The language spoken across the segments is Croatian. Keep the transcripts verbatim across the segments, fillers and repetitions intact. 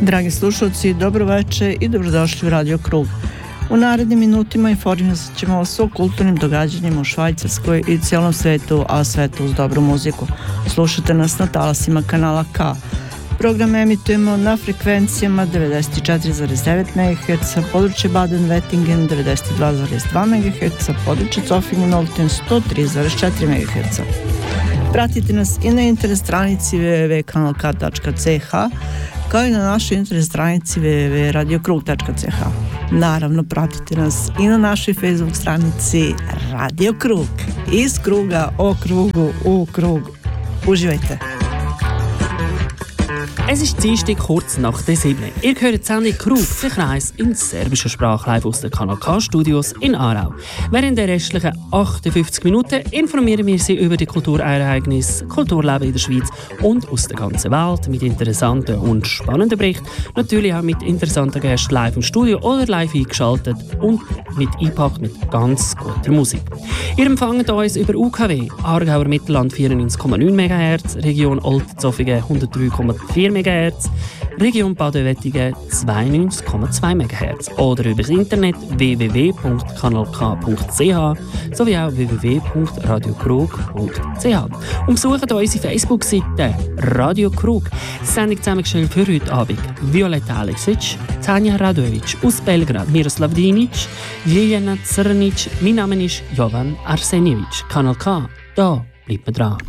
Dragi slušalci, dobro večer i dobrodošli u Radio Krug. U narednim minutima informirat ćemo vas o kulturnim događanjima u Švajcarskoj i cijelom svetu, a sve to uz dobru muziku. Slušate nas na talasima kanala K. Program emitujemo na frekvencijama devedeset četiri zarez devet megaherca, područje Baden-Wettingen devedeset dva zarez dva megaherca, područje Zofingen-Olten sto tri zarez četiri megaherca. Pratite nas i na internet stranici w w w tačka kanal k tačka c h, kao i na našoj internet stranici w w w tačka radio krug tačka c h. Naravno, pratite nas i na našoj Facebook stranici Radio Krug. Iz kruga, o krugu, u krug. Uživajte! Es ist Dienstag kurz nach der sieben. Ihr hört die Sendung Krug, der Kreis in serbischer Sprache live aus den Kanal K-Studios in Aarau. Während der restlichen achtundfünfzig Minuten informieren wir Sie über die Kulturereignisse, Kulturleben in der Schweiz und aus der ganzen Welt mit interessanten und spannenden Berichten. Natürlich auch mit interessanten Gästen live im Studio oder live eingeschaltet und mit eingepackt mit ganz guter Musik. Ihr empfangt uns über U K W, Aargauer Mittelland vierundneunzig Komma neun Megahertz, Region Olten-Zofingen hundertdrei Komma vier Megahertz, Region Baden-Wettingen zweiundneunzig Komma zwei Megahertz oder über das Internet w w w punkt kanal k punkt c h sowie auch w w w punkt radio krug punkt c h. Und besucht unsere Facebook-Seite Radio Krug. Die Sendung zusammengestellt für heute Abend Violeta Aleksic, Tanja Radojevic aus Belgrad, Miroslav Dinic, Ljiljana Crnic, mein Name ist Jovan Arsenjević. Kanal K, da bleibt man dran.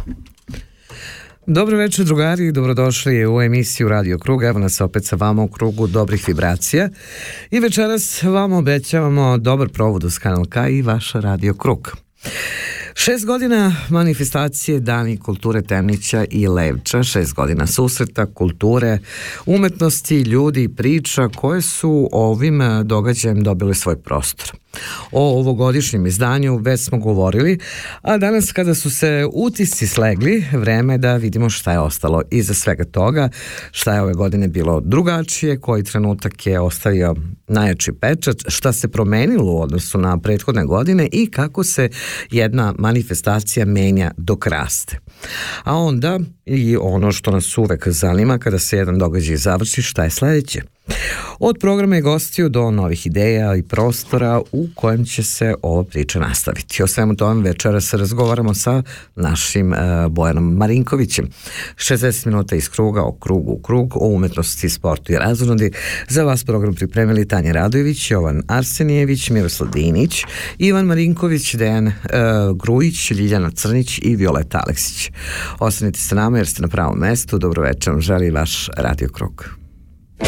Dobro večer, drugari, dobrodošli u emisiju Radio Krug. Evo nas opet sa vama u krugu dobrih vibracija i večeras vam obećavamo dobar provod uz Kanal K i vaš Radio Krug. Šest godina manifestacije Dani kulture Temnića i Levča, šest godina susreta, kulture, umetnosti, ljudi i priča koje su ovim događajem dobili svoj prostor. O ovogodišnjem izdanju već smo govorili, a danas kada su se utisci slegli, vreme je da vidimo šta je ostalo iza svega toga, šta je ove godine bilo drugačije, koji trenutak je ostavio najjači pečat, šta se promenilo u odnosu na prethodne godine i kako se jedna manifestacija menja dok raste. A onda i ono što nas uvek zanima kada se jedan događaj završi, šta je sledeće. Od programa i gostiju do novih ideja i prostora u kojem će se ova priča nastaviti. O svemu tome večeras razgovaramo sa našim uh, Bojanom Marinkovićem. šezdeset minuta iz kruga, o krugu u krug, o umetnosti, sportu i razonodi. Za vas program pripremili Tanja Radojević, Jovan Arsenijević, Miroslav Dinić, Ivan Marinković, Dejan uh, Grujić, Ljiljana Crnić i Violeta Aleksić. Ostanite sa nama jer ste na pravom mestu. Dobro večer, želi vaš Radio Krug.